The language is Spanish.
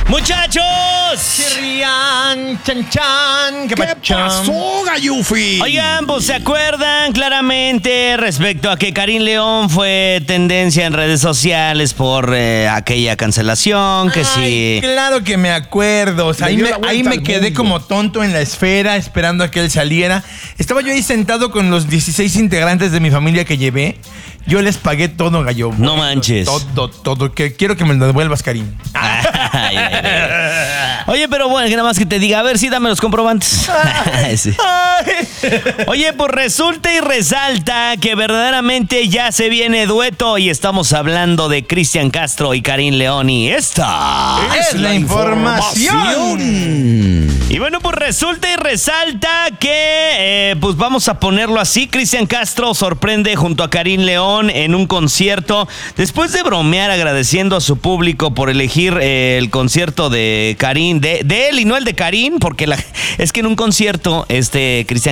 ¡Muchachos! Chirrián, chan, chan. ¿Qué pasó, Gallufi? Oigan, pues se acuerdan claramente respecto a que Karim León fue tendencia en redes sociales por aquella cancelación, que sí. Claro que me acuerdo. O sea, ahí me quedé como tonto en la esfera esperando a que él saliera. Estaba yo ahí sentado con los 16 integrantes de mi familia que llevé. Yo les pagué todo, gallo. No manches. Todo. Quiero que me lo devuelvas, Karim. Oye, pero bueno, que nada más que te diga, a ver, sí, dame los comprobantes. Sí. Oye, pues resulta y resalta que verdaderamente ya se viene dueto y estamos hablando de Cristian Castro y Karim León y esta es la información. Y bueno, pues resulta y resalta que, pues vamos a ponerlo así, Cristian Castro sorprende junto a Karim León en un concierto, después de bromear agradeciendo a su público por elegir el concierto de Karim, de él y no el de Karim, porque es que en un concierto, Cristian